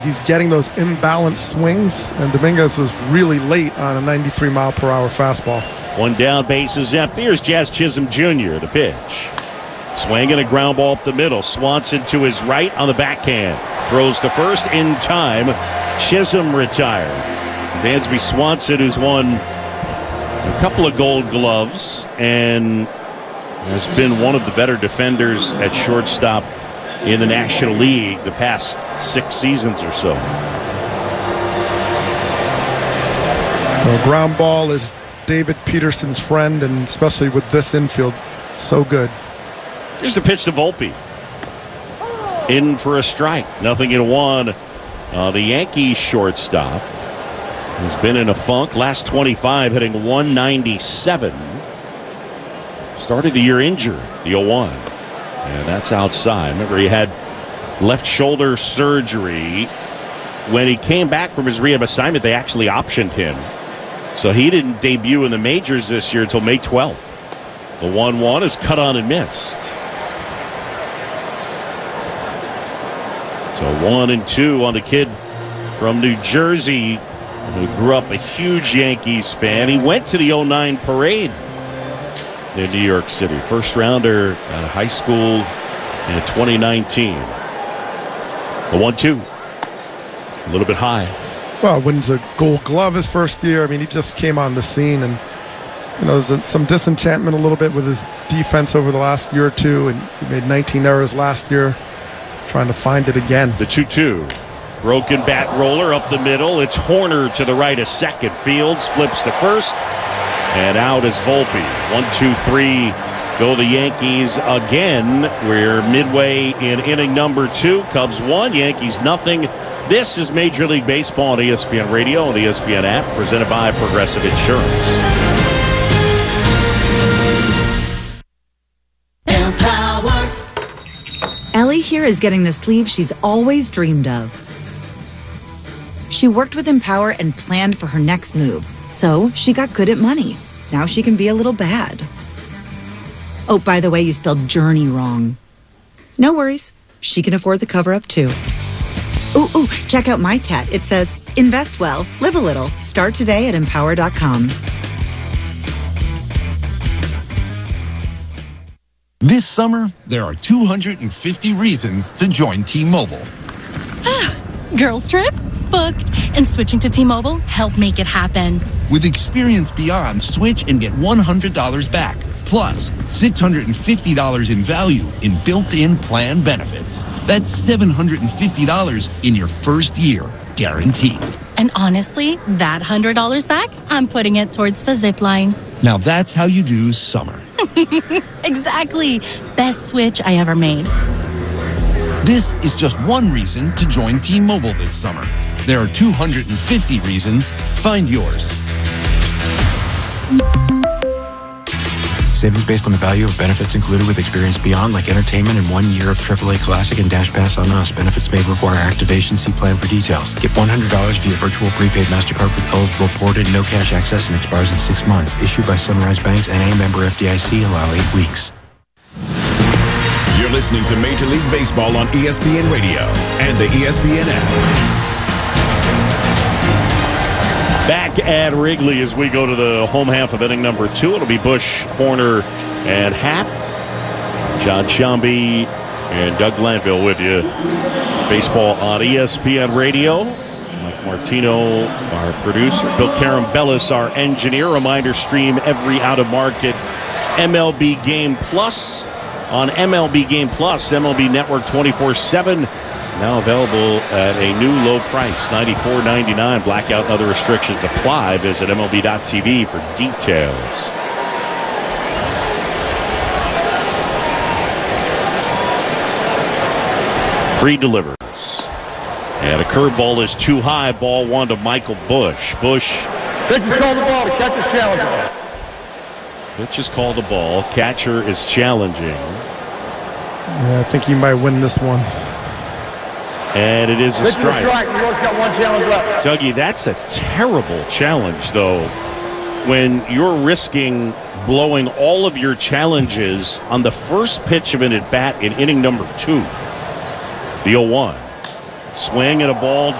He's getting those imbalanced swings, and Dominguez was really late on a 93-mile-per-hour fastball. One down, bases empty. Here's Jazz Chisholm Jr., the pitch. Swinging a ground ball up the middle. Swanson to his right on the backhand. Throws to first in time. Chisholm retired. Dansby Swanson, who's won a couple of Gold Gloves and has been one of the better defenders at shortstop in the National League the past 6 seasons or so. The ground ball is David Peterson's friend, and especially with this infield, so good. Here's the pitch to Volpe. In for a strike. 0-1. The Yankees shortstop has been in a funk. Last 25, hitting 197. Started the year injured, the 0-1. And that's outside. Remember, he had left shoulder surgery. When he came back from his rehab assignment, they actually optioned him. So he didn't debut in the majors this year until May 12th. The 1-1 is cut on and missed. So 1-2 on the kid from New Jersey who grew up a huge Yankees fan. He went to the 09 parade in New York City. First rounder out of high school in 2019. The 1-2. A little bit high. Well, wins a Gold Glove his first year. I mean, he just came on the scene, and there's some disenchantment a little bit with his defense over the last year or two, and he made 19 errors last year, trying to find it again. The 2-2. Broken bat roller up the middle. It's Horner to the right of second. Fields flips to first, and out is Volpe. 1-2-3. Go the Yankees again. We're midway in inning number 2. Cubs 1, Yankees nothing. This is Major League Baseball on ESPN Radio and the ESPN app, presented by Progressive Insurance. Empowered. Ellie here is getting the sleeve she's always dreamed of. She worked with Empower and planned for her next move, so she got good at money. Now she can be a little bad. Oh, by the way, you spelled journey wrong. No worries. She can afford the cover-up, too. Ooh, check out my tat. It says, invest well, live a little. Start today at empower.com. This summer, there are 250 reasons to join T-Mobile. Girls trip? Booked. And switching to T-Mobile helped make it happen. With Experience Beyond, switch and get $100 back. Plus, $650 in value in built-in plan benefits. That's $750 in your first year, guaranteed. And honestly, that $100 back, I'm putting it towards the zip line. Now that's how you do summer. Exactly. Best switch I ever made. This is just one reason to join T-Mobile this summer. There are 250 reasons. Find yours. Savings based on the value of benefits included with Experience Beyond, like entertainment and 1 year of AAA Classic and Dash Pass on Us. Benefits may require activation. See plan for details. Get $100 via virtual prepaid MasterCard with eligible ported, no cash access, and expires in 6 months. Issued by Sunrise Banks, N.A. member FDIC. Allow 8 weeks. You're listening to Major League Baseball on ESPN Radio and the ESPN app. Back at Wrigley as we go to the home half of inning number 2. It'll be Bush, Horner, and Happ. John Shambi and Doug Glanville with you. Baseball on ESPN Radio. Mike Martino, our producer. Bill Carambellis, our engineer. Reminder, stream every out-of-market MLB Game Plus on MLB Game Plus, MLB Network 24/7. Now available at a new low price, $94.99. Blackout and other restrictions apply. Visit MLB.tv for details. Free delivers. And a curveball is too high. Ball 1 to Michael Bush. Bush. Pitch is called the ball. The catcher's challenging. Pitch is called the ball. Catcher is challenging. Yeah, I think he might win this one. And it is a strike. New York's got 1 challenge left. Dougie, that's a terrible challenge, though, when you're risking blowing all of your challenges on the first pitch of an at-bat in inning number 2, the 0-1. Swing and a ball